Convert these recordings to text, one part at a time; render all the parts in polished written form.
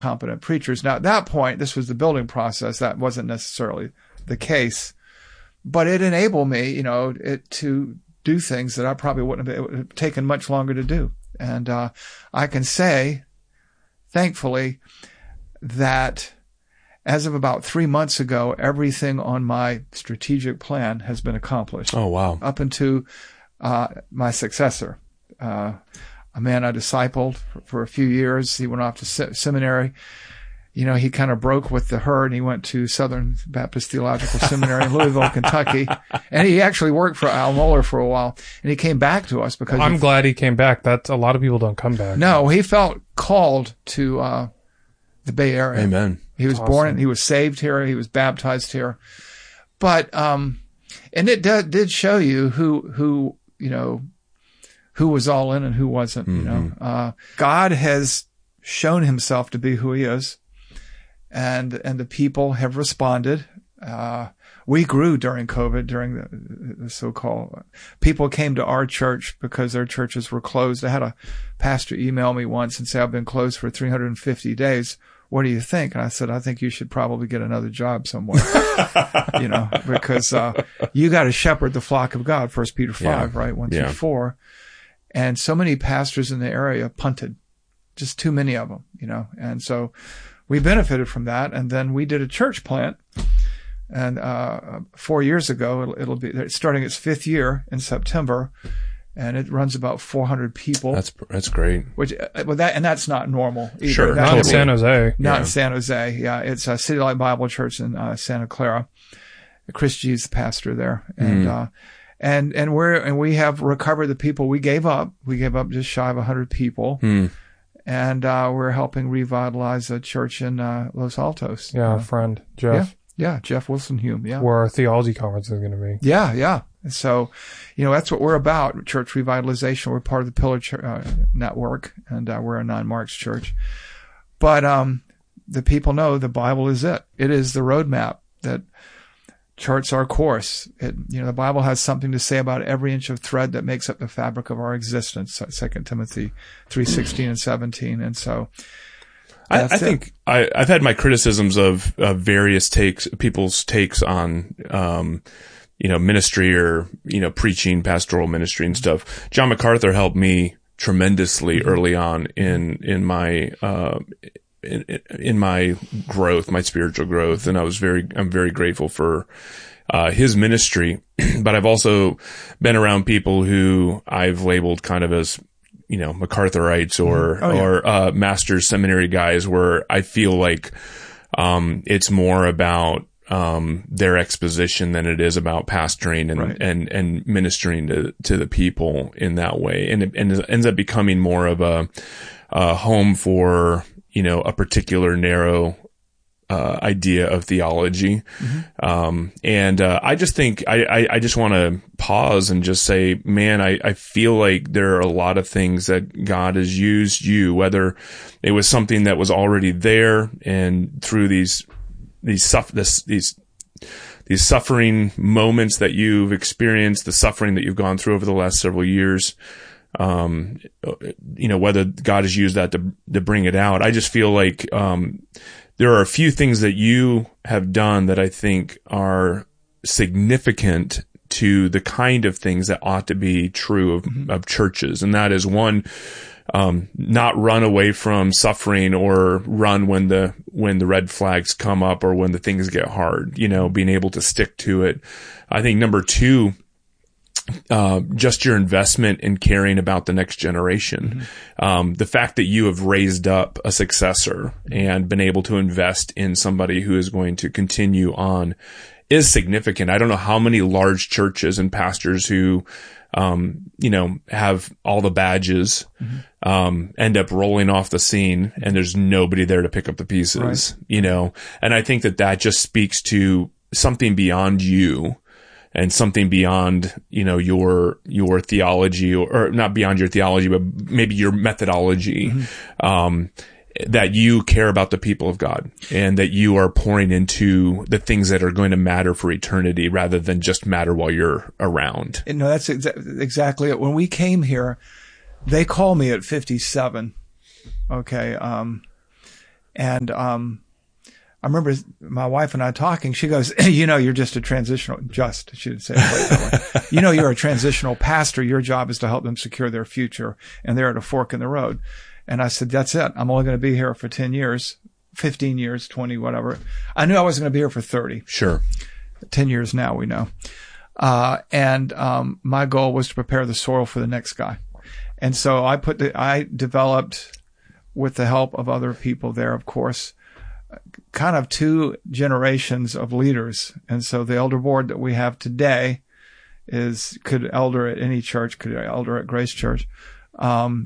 competent preachers. Now, at that point, this was the building process. That wasn't necessarily the case, but it enabled me, to do things that I probably wouldn't have, it would have taken much longer to do. And I can say, thankfully, that as of about 3 months ago, everything on my strategic plan has been accomplished. Oh, wow. Up into my successor, a man I discipled for a few years. He went off to seminary. He kind of broke with the herd, and he went to Southern Baptist Theological Seminary in Louisville, Kentucky. And he actually worked for Al Mohler for a while. And he came back to us because I'm glad he came back. That's a lot of people don't come back. No, he felt called to the Bay Area. Amen. He was born, he was saved here, he was baptized here. But and it did show you who was all in and who wasn't. Mm-hmm. God has shown himself to be who he is. And the people have responded. We grew during COVID, during the so-called, people came to our church because their churches were closed. I had a pastor email me once and say, I've been closed for 350 days. What do you think? And I said, I think you should probably get another job somewhere, because you got to shepherd the flock of God, 1 Peter 5, right? 1 through 4. And so many pastors in the area punted, just too many of them, and so we benefited from that. And then we did a church plant. And 4 years ago, it'll be starting its 5th year in September, and it runs about 400 people. That's great. That's not normal either. Sure, not in San Jose. Not in San Jose. Yeah, it's a City Light Bible Church in Santa Clara. Chris G's the pastor there, and we have recovered the people we gave up. We gave up just shy of 100 people. And we're helping revitalize a church in Los Altos. Yeah, a friend, Jeff. Yeah, Jeff Wilson-Hume, where our theology conference is going to be. Yeah. And so, that's what we're about, church revitalization. We're part of the Pillar Network, and we're a 9 Marks church. But the people know the Bible is it. It is the roadmap that charts our course. The Bible has something to say about every inch of thread that makes up the fabric of our existence, 2 Timothy 3:16 and 17. And so I think I've had my criticisms of various people's takes on, ministry or, preaching, pastoral ministry and stuff. John MacArthur helped me tremendously early on in my growth, my spiritual growth. And I'm very grateful for his ministry. But I've also been around people who I've labeled kind of as, MacArthurites or master's seminary guys, where I feel like it's more about their exposition than it is about pastoring and ministering to the people in that way. And it ends up becoming more of a home for, a particular narrow idea of theology. I just think I just want to pause and just say, man, I feel like there are a lot of things that God has used you, whether it was something that was already there, and through these suffering moments that you've experienced, the suffering that you've gone through over the last several years, whether God has used that to bring it out. I just feel like there are a few things that you have done that I think are significant to the kind of things that ought to be true of churches. And that is, one, not run away from suffering or run when the red flags come up or when the things get hard, being able to stick to it. I think number 2, just your investment in caring about the next generation. The fact that you have raised up a successor and been able to invest in somebody who is going to continue on is significant. I don't know how many large churches and pastors who, have all the badges, end up rolling off the scene and there's nobody there to pick up the pieces, and I think that just speaks to something beyond you. And something beyond, your theology, or not beyond your theology, but maybe your methodology, that you care about the people of God and that you are pouring into the things that are going to matter for eternity rather than just matter while you're around. No, that's exactly it. When we came here, they called me at 57. Okay. And, I remember my wife and I talking. She goes, you're just a transitional, she didn't say it that way. You're a transitional pastor. Your job is to help them secure their future. And they're at a fork in the road. And I said, that's it. I'm only going to be here for 10 years, 15 years, 20, whatever. I knew I wasn't going to be here for 30. Sure. 10 years now, we know. And my goal was to prepare the soil for the next guy. And so I developed, with the help of other people there, of course, kind of 2 generations of leaders. And so the elder board that we have today could elder at any church, could elder at Grace Church. And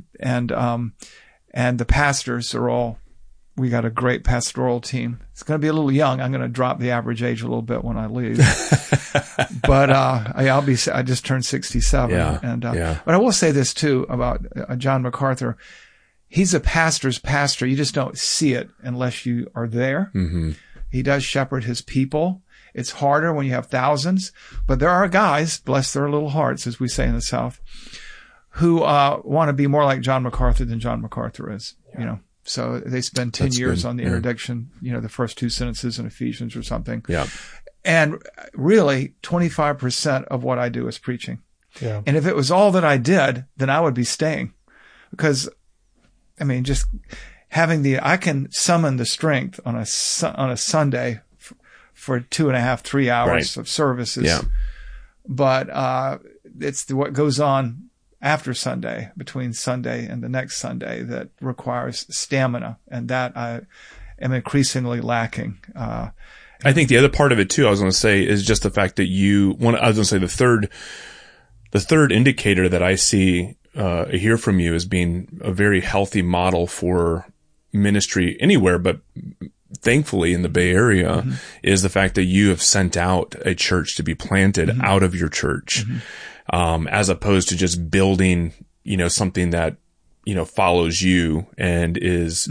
the pastors we got a great pastoral team. It's going to be a little young. I'm going to drop the average age a little bit when I leave. But, I just turned 67. Yeah. But I will say this too about John MacArthur. He's a pastor's pastor. You just don't see it unless you are there. Mm-hmm. He does shepherd his people. It's harder when you have thousands, but there are guys, bless their little hearts, as we say in the South, who want to be more like John MacArthur than John MacArthur is, So they spend 10 years on the introduction, the first 2 sentences in Ephesians or something. Yeah. And really 25% of what I do is preaching. Yeah. And if it was all that I did, then I would be staying, because just having I can summon the strength on a Sunday for 2.5, 3 hours of services. Yeah. But, it's what goes on after Sunday, between Sunday and the next Sunday, that requires stamina. And that I am increasingly lacking. I think the other part of it too, I was going to say, is just the fact that the third indicator that I see hear from you as being a very healthy model for ministry anywhere, but thankfully in the Bay Area, is the fact that you have sent out a church to be planted out of your church, as opposed to just building, something that, follows you and is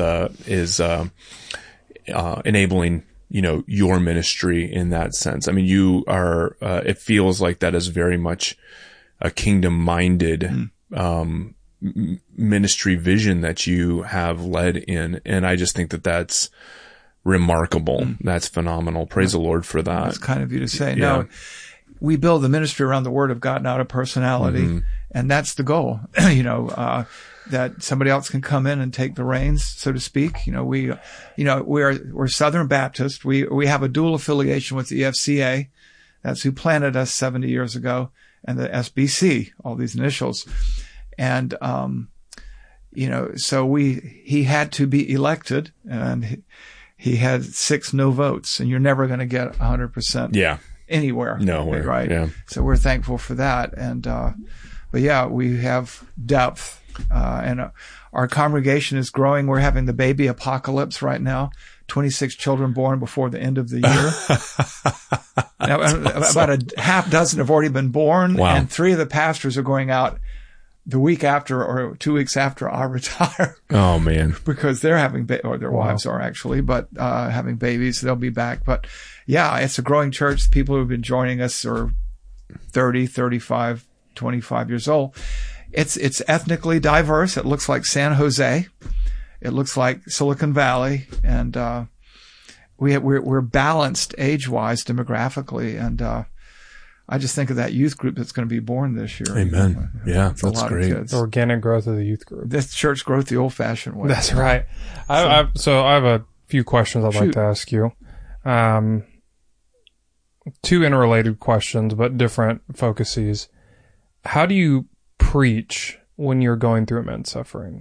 enabling, your ministry in that sense. You are, it feels like that is very much a kingdom-minded, ministry vision that you have led in. And I just think that that's remarkable. That's phenomenal. Praise the Lord for that. That's kind of you to say. Yeah. No, we build the ministry around the Word of God, not a personality. And that's the goal, that somebody else can come in and take the reins, so to speak. We're Southern Baptist. We have a dual affiliation with the FCA. That's who planted us 70 years ago. And the SBC, all these initials. And, so he had to be elected, and he had 6 no votes, and you're never going to get 100% anywhere. Nowhere. Right. Yeah. So we're thankful for that. And, but yeah, we have depth, and our congregation is growing. We're having the baby apocalypse right now. 26 children born before the end of the year. Now, about a half dozen have already been born. Wow. And 3 of the pastors are going out the week after or 2 weeks after I retire. Oh man. Because they're having, or their wives are actually, but, having babies. They'll be back. But yeah, it's a growing church. The people who've been joining us are 30, 35, 25 years old. It's ethnically diverse. It looks like San Jose. It looks like Silicon Valley, and we're balanced age-wise, demographically, and I just think of that youth group that's going to be born this year. Amen. Yeah, it's that's great. The organic growth of the youth group. This church growth the old-fashioned way. That's right. So I have a few questions I'd like to ask you. 2 interrelated questions, but different focuses. How do you preach when you're going through immense suffering?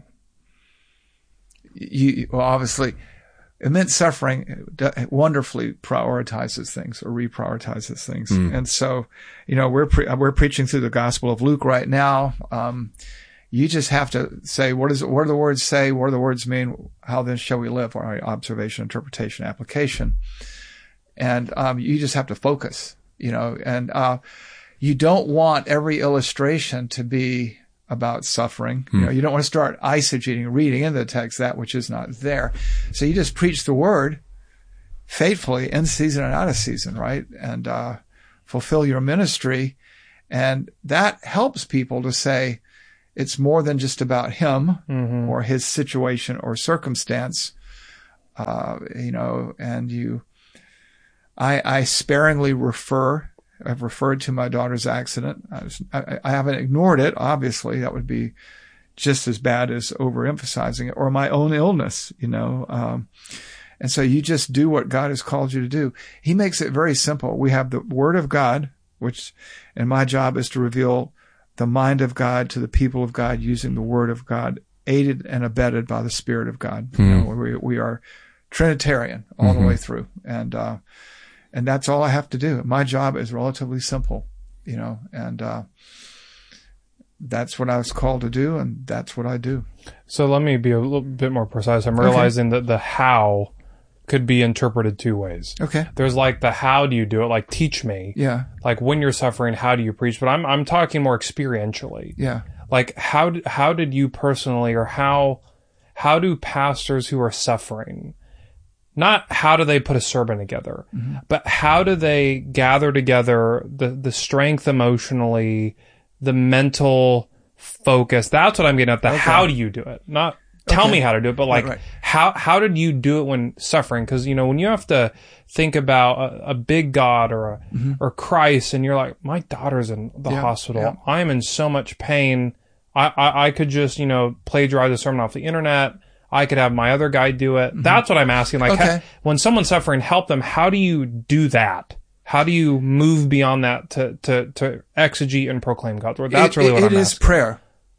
Well, obviously, immense suffering wonderfully prioritizes things or reprioritizes things. And so, we're preaching through the Gospel of Luke right now. You just have to say, what do the words say? What do the words mean? How then shall we live? Or observation, interpretation, application. And, you just have to focus, and, you don't want every illustration to be about suffering. You don't want to start eisegeting, reading into the text that which is not there. So you just preach the word faithfully in season and out of season, right? And, fulfill your ministry. And that helps people to say it's more than just about him or his situation or circumstance. and I sparingly refer. I've referred to my daughter's accident. I haven't ignored it. Obviously, that would be just as bad as overemphasizing it, or my own illness, and so you just do what God has called you to do. He makes it very simple. We have the Word of God, and my job is to reveal the mind of God to the people of God using the Word of God, aided and abetted by the Spirit of God. We are Trinitarian all the way through, and that's all I have to do. My job is relatively simple, and that's what I was called to do, and that's what I do. So let me be a little bit more precise. I'm realizing that the how could be interpreted two ways. Okay. There's like the how do you do it, like teach me. Yeah. Like when you're suffering, how do you preach? But I'm talking more experientially. Yeah. Like how did you personally, or how do pastors who are suffering, not how do they put a sermon together, but how do they gather together the strength emotionally, the mental focus? That's what I'm getting at. How do you do it? Not tell me how to do it, but like how did you do it when suffering? Because when you have to think about a big God or Christ, and you're like, my daughter's in the hospital. Yeah. I am in so much pain. I could just plagiarize a sermon off the internet. I could have my other guy do it. That's what I'm asking. Like when someone's suffering, help them. How do you do that? How do you move beyond that to exegete and proclaim God's word? That's really what I'm asking. It is prayer.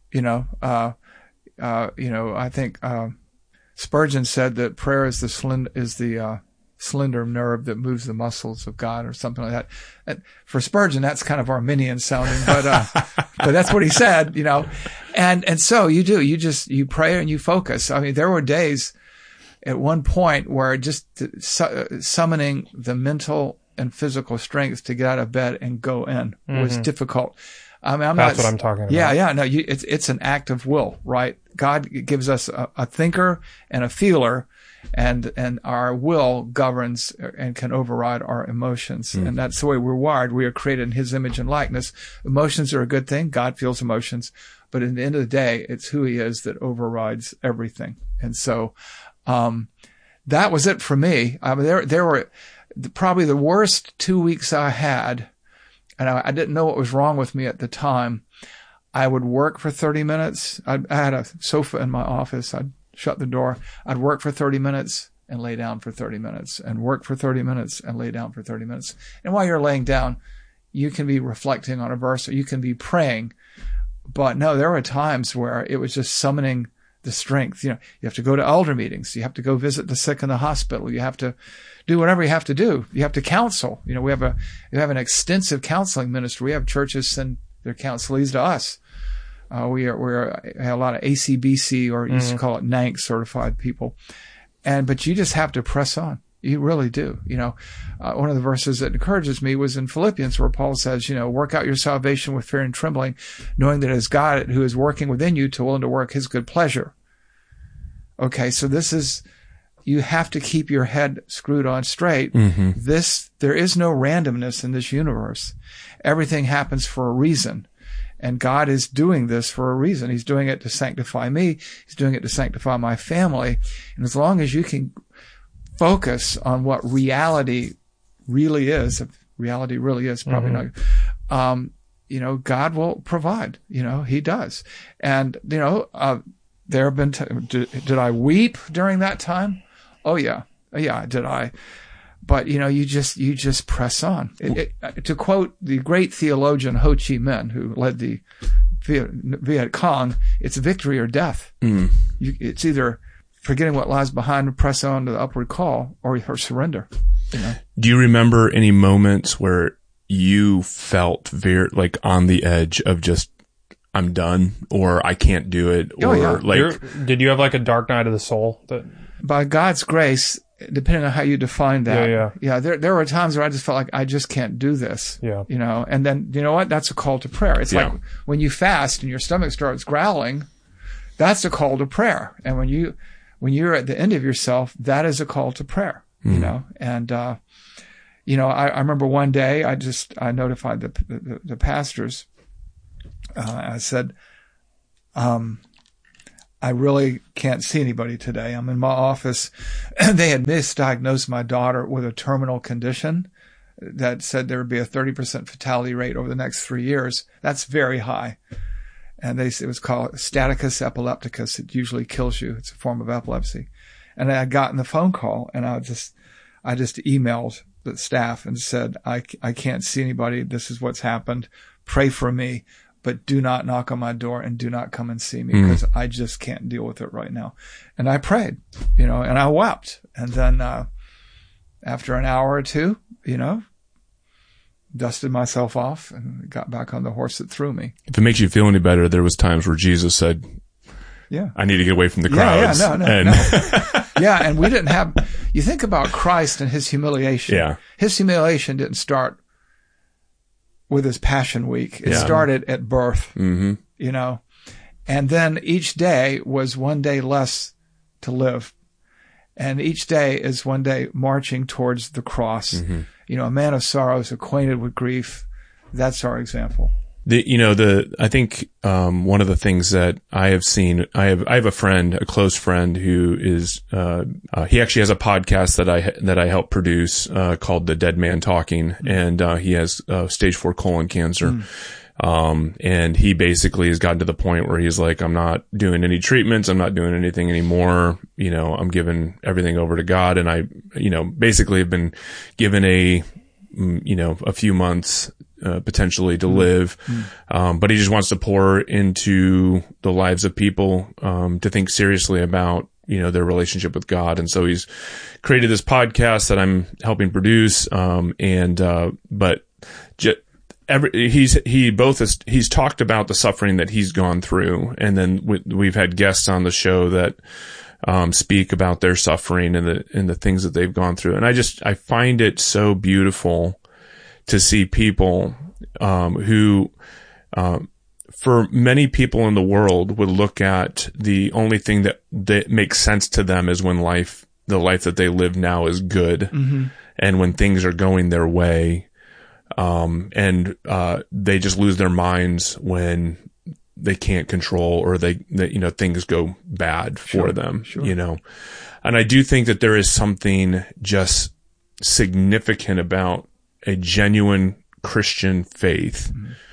I think Spurgeon said that prayer is the slender nerve that moves the muscles of God, or something like that. And for Spurgeon, that's kind of Arminian sounding, but that's what he said, and so you pray and you focus. I mean, there were days at one point where just summoning the mental and physical strength to get out of bed and go in was difficult. I mean, that's what I'm talking about. Yeah. No, it's an act of will, right? God gives us a thinker and a feeler, and our will governs and can override our emotions. And that's the way we're wired. We are created in His image and likeness. Emotions are a good thing. God feels emotions. But at the end of the day, it's who He is that overrides everything. And so, that was it for me. I mean, there were probably the worst 2 weeks I had, and I didn't know what was wrong with me at the time. I would work for 30 minutes. I had a sofa in my office. I'd shut the door. I'd work for 30 minutes and lay down for 30 minutes, and work for 30 minutes and lay down for 30 minutes. And while you're laying down, you can be reflecting on a verse, or you can be praying. But no, there were times where it was just summoning the strength. You have to go to elder meetings. You have to go visit the sick in the hospital. You have to do whatever you have to do. You have to counsel. We have an extensive counseling ministry. We have churches send their counselees to us. We have a lot of ACBC, or used to call it NANC certified people. But you just have to press on. You really do. One of the verses that encourages me was in Philippians, where Paul says, work out your salvation with fear and trembling, knowing that it is God who is working within you to will and to work His good pleasure. Okay. So you have to keep your head screwed on straight. There is no randomness in this universe. Everything happens for a reason. And God is doing this for a reason. He's doing it to sanctify me. He's doing it to sanctify my family. And as long as you can focus on what reality really is, if reality really is, probably not, God will provide. He does. And, there have been, did I weep during that time? Oh yeah. Did I? But, you just press on. To quote the great theologian Ho Chi Minh, who led the Viet Cong, it's victory or death. It's either forgetting what lies behind and press on to the upward call, or surrender. Do you remember any moments where you felt very on the edge of just, I'm done, or I can't do it, or did you have a dark night of the soul? By God's grace, depending on how you define that. Yeah. There were times where I just felt like I just can't do this. Yeah. And then, you know what? That's a call to prayer. It's like when you fast and your stomach starts growling, that's a call to prayer. And when you're at the end of yourself, that is a call to prayer, and, I remember one day I notified the pastors. I said, I I really can't see anybody today. I'm in my office. They had misdiagnosed my daughter with a terminal condition that said there would be a 30% fatality rate over the next 3 years. That's very high. And it was called staticus epilepticus. It usually kills you. It's a form of epilepsy. And I had gotten the phone call, and I just emailed the staff and said, I can't see anybody. This is what's happened. Pray for me, but do not knock on my door and do not come and see me because I just can't deal with it right now. And I prayed, and I wept. And then, after an hour or two, dusted myself off and got back on the horse that threw me. If it makes you feel any better, there was times where Jesus said, yeah, I need to get away from the crowds. No. Yeah. And we didn't have, you think about Christ and his humiliation. Yeah. His humiliation didn't start with his Passion Week. It started at birth, and then each day was one day less to live. And each day is one day marching towards the cross. A man of sorrows, acquainted with grief. That's our example. I think, one of the things that I have seen, I have a friend, a close friend who is, he actually has a podcast that I help produce, called The Dead Man Talking. And, he has, stage 4 colon cancer. And he basically has gotten to the point where he's like, I'm not doing any treatments. I'm not doing anything anymore. I'm giving everything over to God. And I, basically have been given a few months, potentially to live. But he just wants to pour into the lives of people, to think seriously about, their relationship with God. And so he's created this podcast that I'm helping produce. He's talked about the suffering that he's gone through. And then we've had guests on the show that, speak about their suffering and the things that they've gone through. And I find it so beautiful to see people, who, for many people in the world would look at the only thing that makes sense to them is when the life that they live now is good. And when things are going their way, they just lose their minds when they can't control or they things go bad for them, and I do think that there is something just significant about a genuine Christian faith,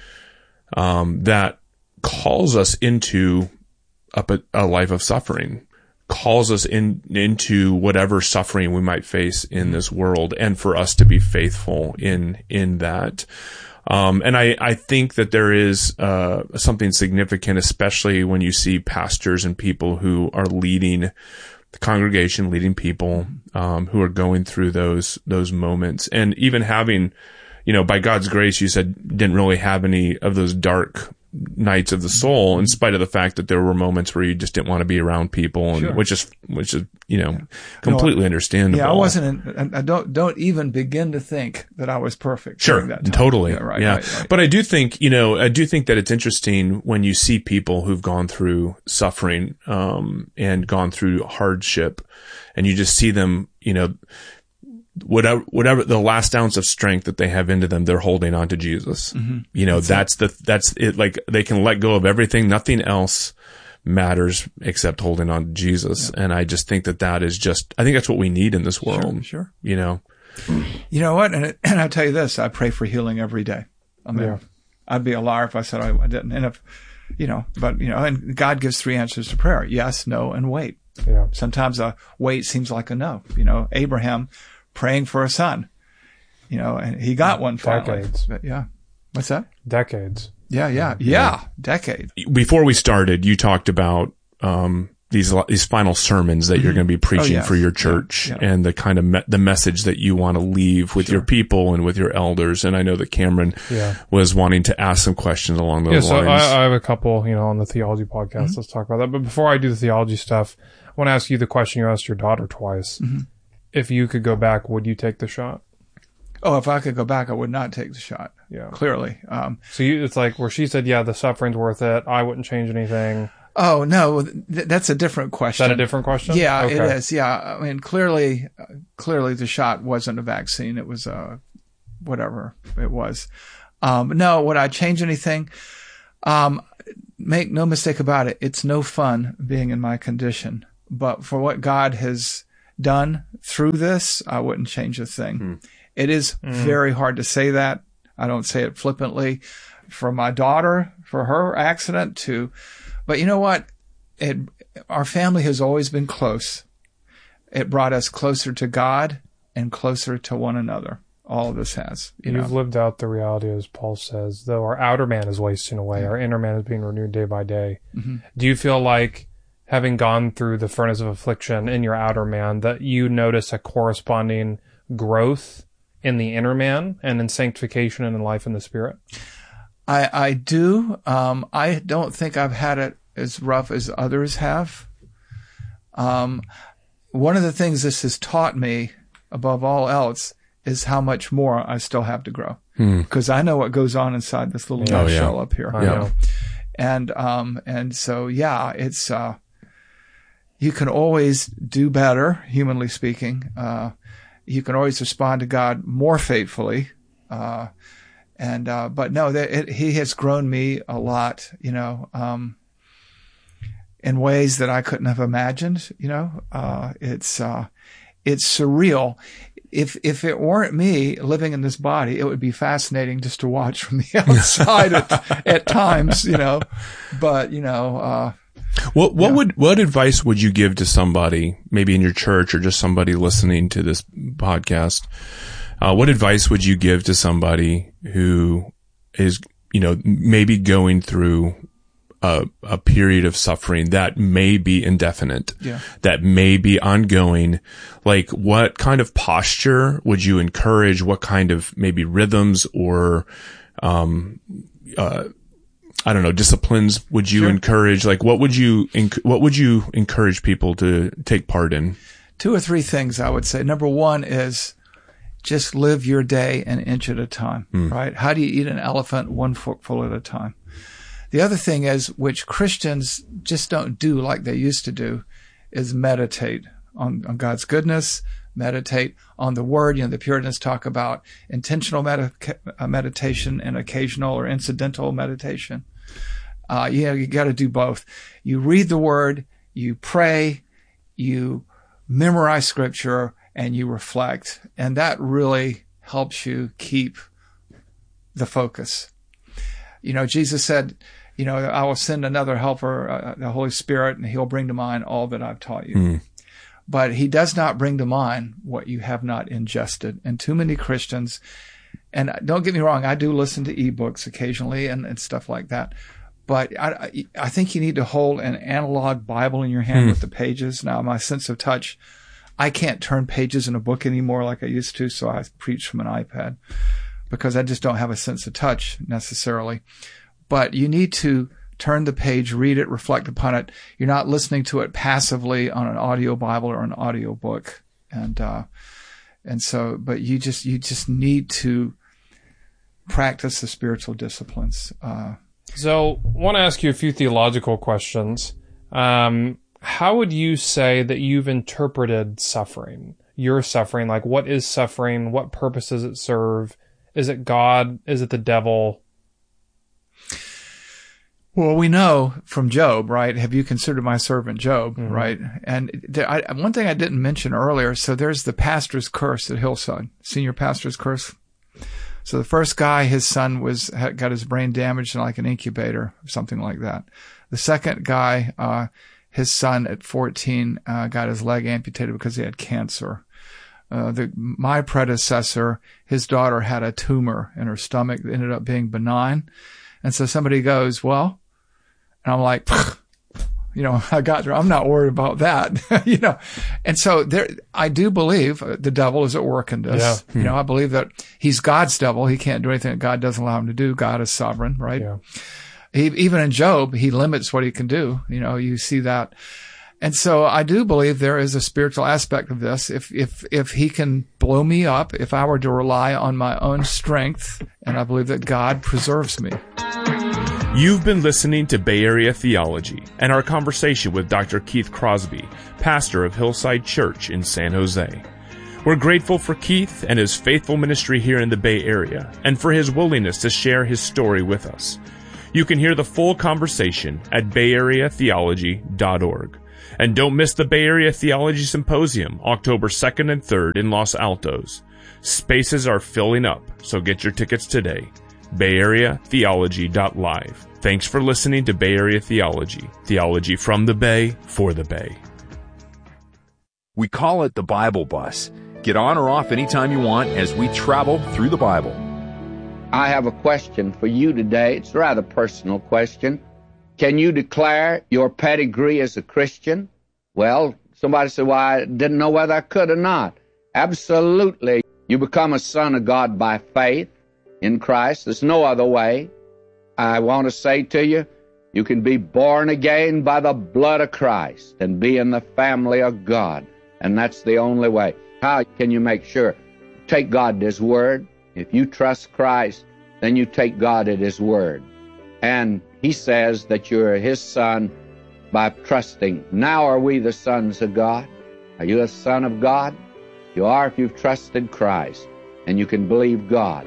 that calls us into a life of suffering, calls us into whatever suffering we might face in this world, and for us to be faithful in that. And I think that there is, something significant, especially when you see pastors and people who are leading the congregation, leading people, who are going through those moments, and even having, by God's grace, you said didn't really have any of those dark nights of the soul, in spite of the fact that there were moments where you just didn't want to be around people, and which is completely understandable. Yeah, I wasn't. I don't even begin to think that I was perfect. Sure, that time. Totally. Yeah, right, yeah. Right. But I do think that it's interesting when you see people who've gone through suffering, and gone through hardship, and you just see them, whatever the last ounce of strength that they have into them, they're holding on to Jesus. That's it. Like, they can let go of everything. Nothing else matters except holding on to Jesus. Yeah. And I just think that is I think that's what we need in this world. Sure. You know what? And I'll tell you this, I pray for healing every day. I mean, I'd be a liar if I said I didn't. And and God gives 3 answers to prayer. Yes, no, and wait. Yeah. Sometimes a wait seems like a no. Abraham praying for a son, and he got one finally. Decades. But yeah. What's that? Decades. Yeah. Decade. Before we started, you talked about, these final sermons that you're going to be preaching for your church, and the kind of the message that you want to leave with your people and with your elders. And I know that Cameron was wanting to ask some questions along those lines. So I have a couple, on the theology podcast. Let's talk about that. But before I do the theology stuff, I want to ask you the question you asked your daughter twice. If you could go back, would you take the shot? Oh, if I could go back, I would not take the shot. Yeah. Clearly. It's like where she said, the suffering's worth it. I wouldn't change anything. Oh, no, that's a different question. Is that a different question? Yeah, okay. It is. Yeah. I mean, clearly the shot wasn't a vaccine. It was, whatever it was. No, would I change anything? make no mistake about it, it's no fun being in my condition. But for what God has done through this, I wouldn't change a thing. It is very hard to say that. I don't say it flippantly. For my daughter, for her accident too. But you know what? Our family has always been close. It brought us closer to God and closer to one another. All of this has. You've lived out the reality, as Paul says, though our outer man is wasting away, our inner man is being renewed day by day. Do you feel like, having gone through the furnace of affliction in your outer man, that you notice a corresponding growth in the inner man and in sanctification and in life in the Spirit? I do. I don't think I've had it as rough as others have. One of the things this has taught me, above all else, is how much more I still have to grow. Because I know what goes on inside this little nutshell up here. I know. And so, yeah, it's, you can always do better, humanly speaking. You can always respond to God more faithfully. But no, he has grown me a lot, in ways that I couldn't have imagined, it's surreal. If it weren't me living in this body, it would be fascinating just to watch from the outside at times, but, what advice would you give to somebody, maybe in your church or just somebody listening to this podcast? What advice would you give to somebody who is, maybe going through a period of suffering that may be indefinite, that may be ongoing? Like, what kind of posture would you encourage? What kind of maybe rhythms or, disciplines would you encourage? Like, what would you encourage people to take part in? 2 or 3 things I would say. Number one is just live your day an inch at a time, right? How do you eat an elephant 1 footful at a time? The other thing is, which Christians just don't do like they used to do, is meditate on God's goodness, meditate on the Word. The Puritans talk about intentional meditation and occasional or incidental meditation. You got to do both. You read the Word, you pray, you memorize Scripture, and you reflect. And that really helps you keep the focus. Jesus said, I will send another helper, the Holy Spirit, and he'll bring to mind all that I've taught you. But he does not bring to mind what you have not ingested. And too many Christians, and don't get me wrong, I do listen to ebooks occasionally and stuff like that. But I think you need to hold an analog Bible in your hand with the pages. Now, my sense of touch, I can't turn pages in a book anymore like I used to, so I preach from an iPad because I just don't have a sense of touch necessarily. But you need to turn the page, read it, reflect upon it. You're not listening to it passively on an audio Bible or an audio book. And so, but you just need to practice the spiritual disciplines. So I want to ask you a few theological questions. How would you say that you've interpreted suffering? Your suffering, like, what is suffering? What purpose does it serve? Is it God? Is it the devil? Well, we know from Job, right? Have you considered my servant Job, right? And one thing I didn't mention earlier, so there's the pastor's curse at Hillside, senior pastor's curse. So the first guy, his son got his brain damaged in like an incubator, something like that. The second guy, his son at 14, got his leg amputated because he had cancer. My predecessor, his daughter had a tumor in her stomach that ended up being benign. And so somebody goes, well, and I'm like, I got there. I'm not worried about that, And so I do believe the devil is at work in this. Yeah. I believe that he's God's devil. He can't do anything that God doesn't allow him to do. God is sovereign, right? Yeah. Even in Job, he limits what he can do. You see that. And so I do believe there is a spiritual aspect of this. If he can blow me up, if I were to rely on my own strength, and I believe that God preserves me. You've been listening to Bay Area Theology and our conversation with Dr. Keith Crosby, pastor of Hillside Church in San Jose. We're grateful for Keith and his faithful ministry here in the Bay Area and for his willingness to share his story with us. You can hear the full conversation at bayareatheology.org. And don't miss the Bay Area Theology Symposium, October 2nd and 3rd in Los Altos. Spaces are filling up, so get your tickets today. bayareatheology.live. Thanks for listening to Bay Area Theology. Theology from the Bay, for the Bay. We call it the Bible Bus. Get on or off anytime you want as we travel through the Bible. I have a question for you today. It's a rather personal question. Can you declare your pedigree as a Christian? Well, somebody said, well, I didn't know whether I could or not. Absolutely. You become a son of God by faith in Christ. There's no other way. I want to say to you, you can be born again by the blood of Christ and be in the family of God. And that's the only way. How can you make sure? Take God at His Word. If you trust Christ, then you take God at His Word. And He says that you're His son by trusting. Now are we the sons of God? Are you a son of God? You are if you've trusted Christ, and you can believe God.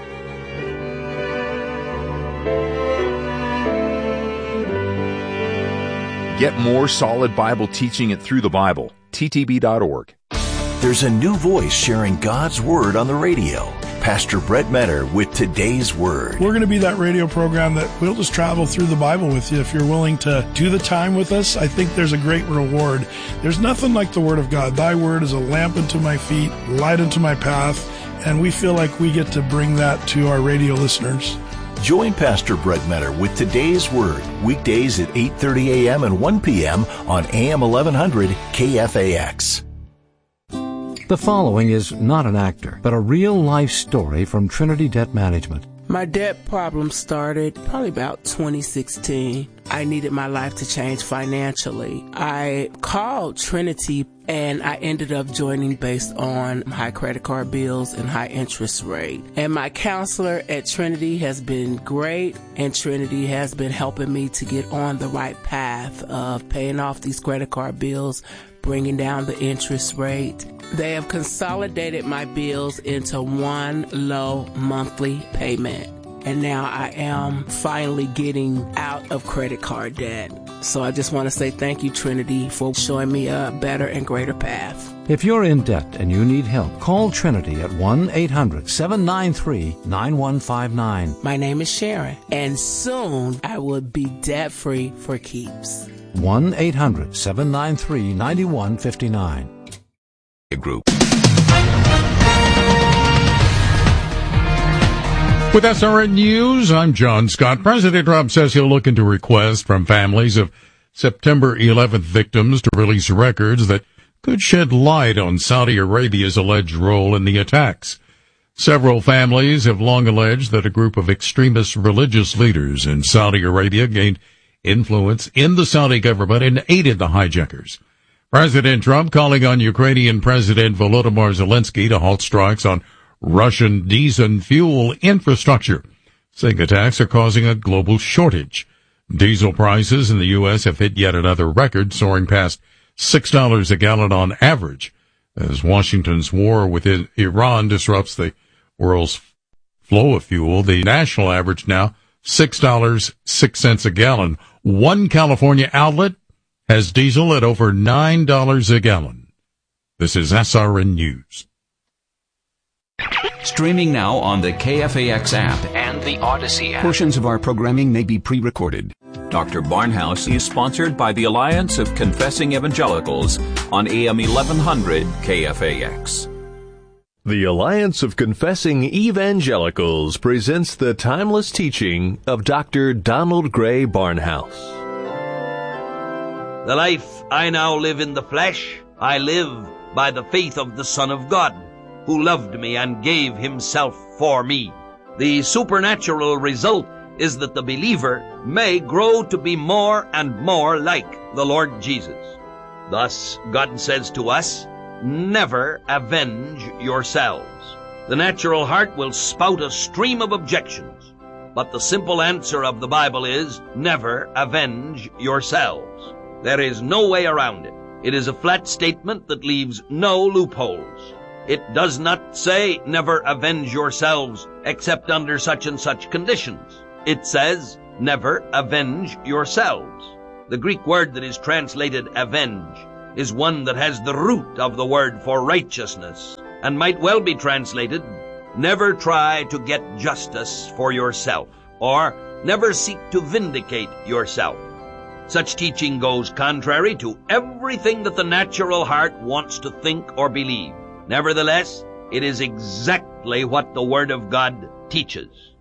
Get more solid Bible teaching at Through the Bible. ttb.org. There's a new voice sharing God's Word on the radio. Pastor Brett Metter with Today's Word. We're going to be that radio program that we'll just travel through the Bible with you. If you're willing to do the time with us, I think there's a great reward. There's nothing like the Word of God. Thy Word is a lamp unto my feet, light unto my path, and we feel like we get to bring that to our radio listeners. Join Pastor Brett Metter with Today's Word, weekdays at 8:30 a.m. and 1 p.m. on AM 1100 KFAX. The following is not an actor, but a real-life story from Trinity Debt Management. My debt problem started probably about 2016. I needed my life to change financially. I called Trinity and I ended up joining based on high credit card bills and high interest rate. And my counselor at Trinity has been great, and Trinity has been helping me to get on the right path of paying off these credit card bills, bringing down the interest rate. They have consolidated my bills into one low monthly payment. And now I am finally getting out of credit card debt. So I just want to say thank you, Trinity, for showing me a better and greater path. If you're in debt and you need help, call Trinity at 1-800-793-9159. My name is Sharon, and soon I will be debt-free for keeps. 1-800-793-9159. Group. With SRN News, I'm John Scott. President Trump says he'll look into requests from families of September 11th victims to release records that could shed light on Saudi Arabia's alleged role in the attacks. Several families have long alleged that a group of extremist religious leaders in Saudi Arabia gained influence in the Saudi government and aided the hijackers. President Trump calling on Ukrainian President Volodymyr Zelensky to halt strikes on Russian diesel fuel infrastructure, saying attacks are causing a global shortage. Diesel prices in the U.S. have hit yet another record, soaring past $6 a gallon on average, as Washington's war with Iran disrupts the world's flow of fuel. The national average now, $6.06 a gallon. One California outlet has diesel at over $9 a gallon. This is SRN News. Streaming now on the KFAX app and the Odyssey app. Portions of our programming may be pre-recorded. Dr. Barnhouse is sponsored by the Alliance of Confessing Evangelicals on AM 1100 KFAX. The Alliance of Confessing Evangelicals presents the timeless teaching of Dr. Donald Gray Barnhouse. The life I now live in the flesh, I live by the faith of the Son of God, who loved me and gave himself for me. The supernatural result is that the believer may grow to be more and more like the Lord Jesus. Thus, God says to us, never avenge yourselves. The natural heart will spout a stream of objections, but the simple answer of the Bible is, never avenge yourselves. There is no way around it. It is a flat statement that leaves no loopholes. It does not say, never avenge yourselves except under such and such conditions. It says, never avenge yourselves. The Greek word that is translated avenge is one that has the root of the word for righteousness, and might well be translated, never try to get justice for yourself, or never seek to vindicate yourself. Such teaching goes contrary to everything that the natural heart wants to think or believe. Nevertheless, it is exactly what the Word of God teaches.